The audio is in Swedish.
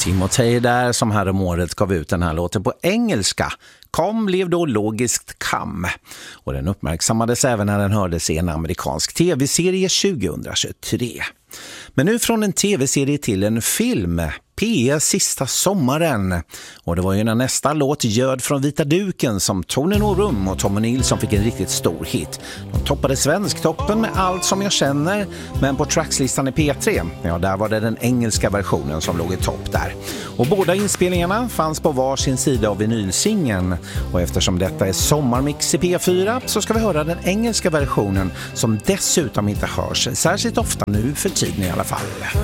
Timotej där som här om året gav ut den här låten på engelska. Come blev då logiskt come. Och den uppmärksammades även när den hördes i en amerikansk tv-serie 2023. Men nu från en tv-serie till en film. P.S. sista sommaren. Och det var ju när nästa låt Göd från vita duken som Tony Norum och Tommy Nilsson fick en riktigt stor hit. De toppade Svensktoppen med Allt som jag känner, men på trackslistan i P3, ja där var det den engelska versionen som låg i topp där. Och båda inspelningarna fanns på varsin sida av vinylsingen. Och eftersom detta är sommarmix i P4 så ska vi höra den engelska versionen som dessutom inte hörs särskilt ofta nu för tiden i alla fall.